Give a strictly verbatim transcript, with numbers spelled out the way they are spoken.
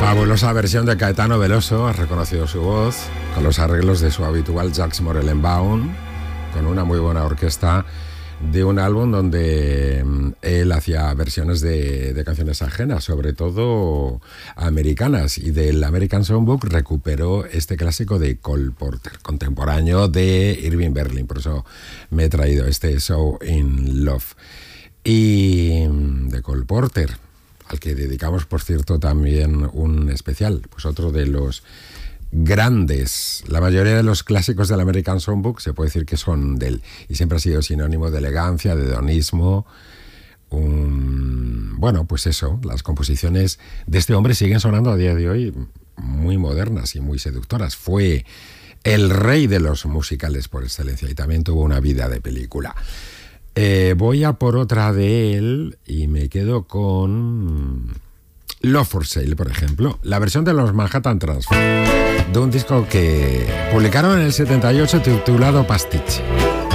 Fabulosa versión de Caetano Veloso, has reconocido su voz, con los arreglos de su habitual Jacques Morellenbaum, con una muy buena orquesta, de un álbum donde él hacía versiones de, de canciones ajenas, sobre todo americanas, y del American Songbook recuperó este clásico de Cole Porter, contemporáneo de Irving Berlin, por eso me he traído este So in Love. Y de Cole Porter, al que dedicamos, por cierto, también un especial, pues otro de los grandes. La mayoría de los clásicos del American Songbook se puede decir que son de él, y siempre ha sido sinónimo de elegancia, de hedonismo. Un... Bueno, pues eso, las composiciones de este hombre siguen sonando a día de hoy muy modernas y muy seductoras. Fue el rey de los musicales por excelencia y también tuvo una vida de película. Eh, voy a por otra de él y me quedo con Love for Sale, por ejemplo, la versión de los Manhattan Transfer, de un disco que publicaron en el setenta y ocho titulado Pastiche.